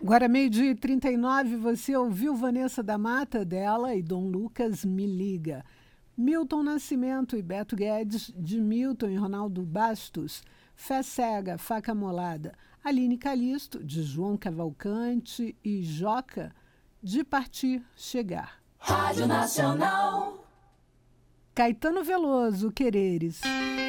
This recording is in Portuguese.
Agora, 12h39, você ouviu Vanessa da Mata dela e Dom Lucas Me Liga. Milton Nascimento e Beto Guedes, de Milton e Ronaldo Bastos, Fé Cega, Faca Molada. Aline Calisto, de João Cavalcante e Joca, de Partir Chegar. Rádio Nacional. Caetano Veloso, Quereres.